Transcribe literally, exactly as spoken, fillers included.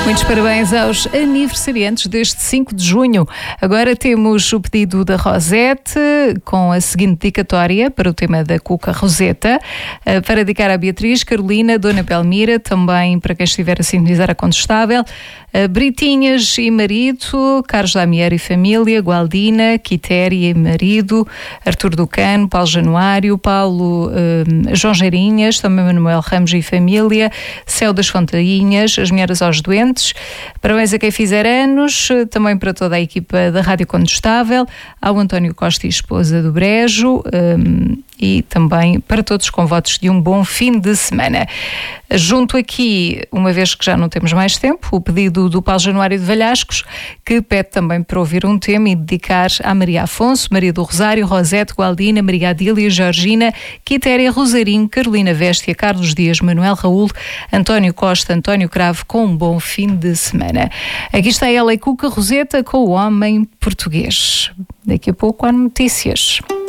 Muitos parabéns aos aniversariantes deste cinco de junho. Agora temos o pedido da Rosete com a seguinte dedicatória para o tema da Cuca Roseta, para dedicar a Beatriz, Carolina, Dona Belmira, também para quem estiver a sintonizar a Condestável, Britinhas e marido, Carlos Damier e família, Gualdina, Quitéria e marido, Artur Ducano, Paulo Januário, Paulo um, João Geirinhas, também Manuel Ramos e família, Céu das Fontainhas, as mulheres aos doentes. Parabéns a quem fizer anos, também para toda a equipa da Rádio Condestável, ao António Costa e esposa do Brejo, um, e também para todos com votos de um bom fim de semana. Junto aqui, uma vez que já não temos mais tempo, o pedido do Paulo Januário de Valhascos, que pede também para ouvir um tema e dedicar a Maria Afonso, Maria do Rosário, Rosete, Gualdina, Maria Adília, Georgina, Quitéria, Rosarinho, Carolina Véstia, Carlos Dias, Manuel Raul, António Costa, António Cravo, com um bom fim de semana. Aqui está ela, Cuca Roseta, com o homem português. Daqui a pouco há notícias.